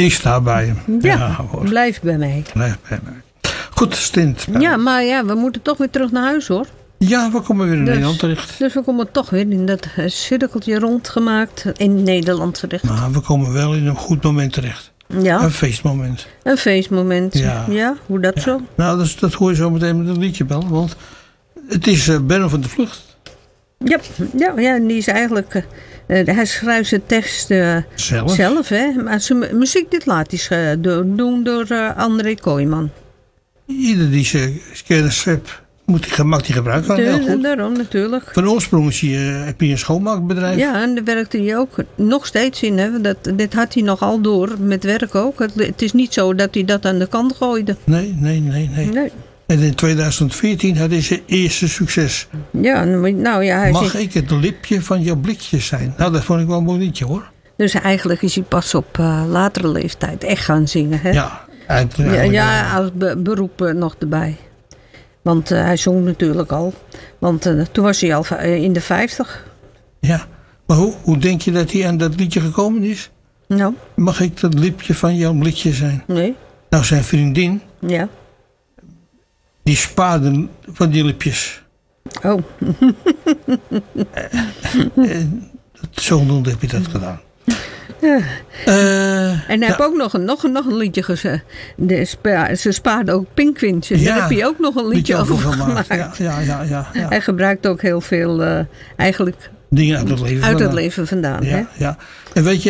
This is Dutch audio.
Ik sta bij hem. Ja, hoor. blijf bij mij. Blijf bij mij. Goed, Stint. Ja, maar ja, we moeten toch weer terug naar huis, hoor. Ja, we komen weer in Nederland terecht. Dus we komen toch weer in dat cirkeltje rondgemaakt in Nederland terecht. Maar we komen wel in een goed moment terecht. Ja, Een feestmoment. een feestmoment. Ja. Hoe dat zo? Nou, dat hoor je zo meteen met een liedje bellen. Want het is Benno van de Vlucht. Ja, en die is eigenlijk... hij schrijft zijn tekst zelf, hè. Maar zijn muziek dit laat hij doen door André Kooijman. Ieder die zijn kennis heeft, mag die gebruiken van. Heel goed. Daarom natuurlijk. Van oorsprong heb je een schoonmaakbedrijf. Ja, en daar werkte hij ook nog steeds in. Hè. Dit had hij nogal door, met werk ook. Het is niet zo dat hij dat aan de kant gooide. Nee. En in 2014 had hij zijn eerste succes. Ja, nou ja. Mag ik het lipje van jouw blikje zijn? Nou, dat vond ik wel een mooi liedje, hoor. Dus eigenlijk is hij pas op latere leeftijd echt gaan zingen. Hè? Ja, eigenlijk. Ja, als beroep nog erbij. Want hij zong natuurlijk al. Want toen was hij al in de 50. Ja, maar hoe denk je dat hij aan dat liedje gekomen is? Nou? Mag ik dat lipje van jouw blikje zijn? Nee. Nou, zijn vriendin, ja, die spaarde van die lipjes. Oh. Zodoende heb je dat gedaan. Ja. En hij heeft ook nog een liedje gezegd. Ze spaarden ook pinkwintjes. Daar heb je ook nog een liedje over gemaakt. Ja. Hij gebruikt ook heel veel eigenlijk dingen uit het leven vandaan. Ja. En weet je,